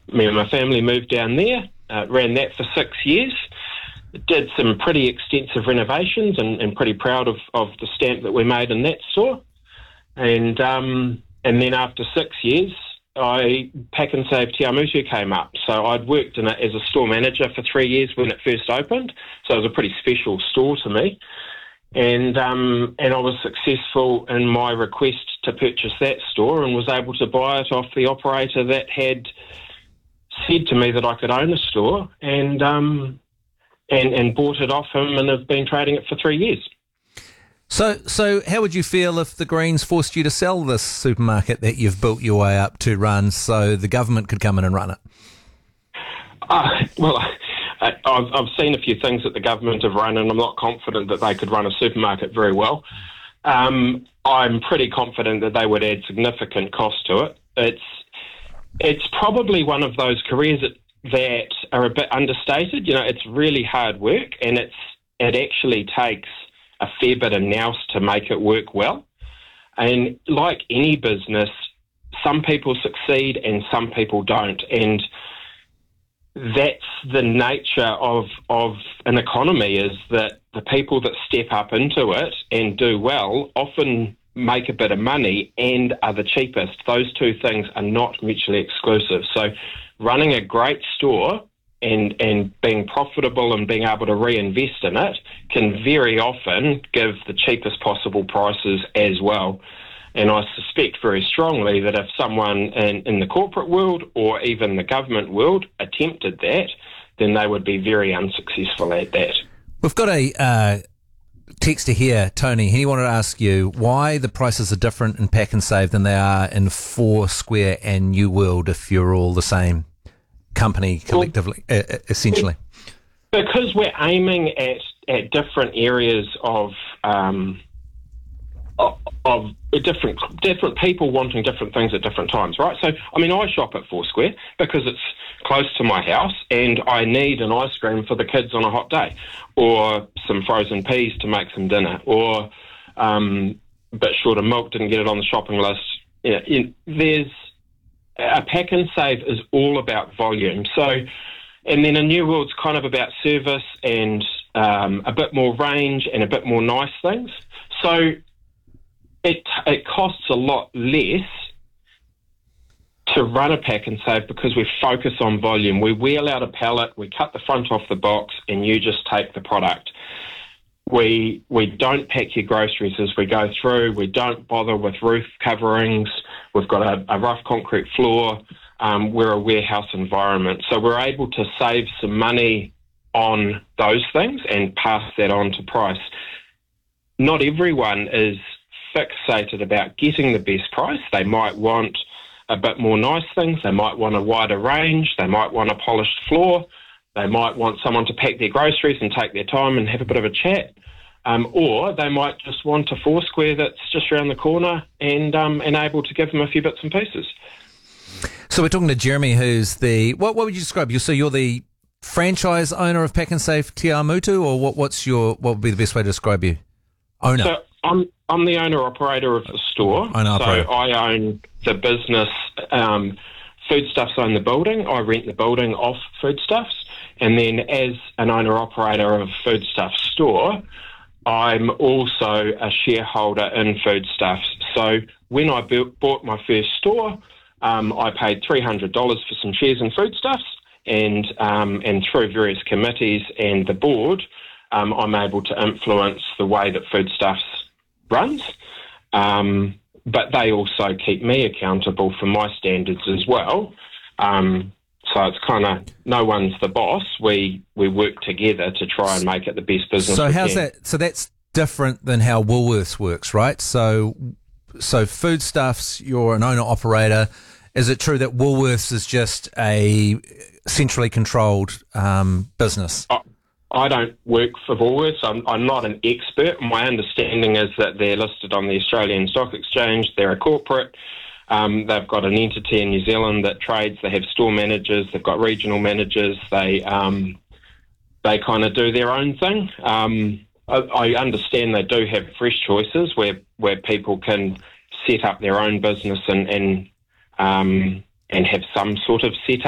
me and my family moved down there, ran that for 6 years, did some pretty extensive renovations and pretty proud of the stamp that we made in that store. And then after 6 years, Pak'nSave Te Awamutu came up. So I'd worked in it as a store manager for 3 years when it first opened. So it was a pretty special store to me. And I was successful in my request to purchase that store and was able to buy it off the operator that had said to me that I could own a store, and bought it off him, and have been trading it for 3 years. So how would you feel if the Greens forced you to sell this supermarket that you've built your way up to run so the government could come in and run it? I've seen a few things that the government have run, and I'm not confident that they could run a supermarket very well. I'm pretty confident that they would add significant cost to it. It's probably one of those careers that are a bit understated. You know, it's really hard work, and it actually takes a fair bit of nous to make it work well. And like any business, some people succeed and some people don't. And that's the nature of an economy, is that the people that step up into it and do well often make a bit of money and are the cheapest. Those two things are not mutually exclusive. So running a great store and being profitable and being able to reinvest in it can very often give the cheapest possible prices as well. And I suspect very strongly that if someone in the corporate world or even the government world attempted that, then they would be very unsuccessful at that. We've got a texter here, Tony. He wanted to ask you why the prices are different in Pak'nSave than they are in Foursquare and New World if you're all the same company collectively, essentially. Because we're aiming at different areas of different people wanting different things at different times, right? So, I mean, I shop at Foursquare because it's close to my house and I need an ice cream for the kids on a hot day, or some frozen peas to make some dinner, or a bit short of milk, didn't get it on the shopping list. There's a Pak'nSave is all about volume. So, and then a New World's kind of about service and a bit more range and a bit more nice things. So it costs a lot less to run a Pak'nSave because we focus on volume. We wheel out a pallet, we cut the front off the box, and you just take the product. We don't pack your groceries as we go through. We don't bother with roof coverings. We've got a rough concrete floor. We're a warehouse environment. So we're able to save some money on those things and pass that on to price. Not everyone is fixated about getting the best price. They might want a bit more nice things. They might want a wider range. They might want a polished floor. They might want someone to pack their groceries and take their time and have a bit of a chat. Or they might just want a Foursquare that's just around the corner and able to give them a few bits and pieces. So we're talking to Jeremy, who's what would you describe? So you're the franchise owner of Pak'nSave Te Awamutu, or what would be the best way to describe you? Owner. So I'm the owner-operator of the store. Owner-operator. So I own the business. Foodstuffs own the building. I rent the building off Foodstuffs. And then as an owner-operator of Foodstuffs store, I'm also a shareholder in Foodstuffs. So when I bought my first store, I paid $300 for some shares in Foodstuffs, and through various committees and the board, I'm able to influence the way that Foodstuffs runs. But they also keep me accountable for my standards as well. So it's kind of no one's the boss. We work together to try and make it the best business. So how's that? So that's different than how Woolworths works, right? So Foodstuffs, you're an owner operator. Is it true that Woolworths is just a centrally controlled business? I don't work for Woolworths. I'm not an expert. My understanding is that they're listed on the Australian Stock Exchange. They're a corporate. They've got an entity in New Zealand that trades. They have store managers. They've got regional managers. They kind of do their own thing. I understand they do have fresh choices where people can set up their own business and have some sort of setup.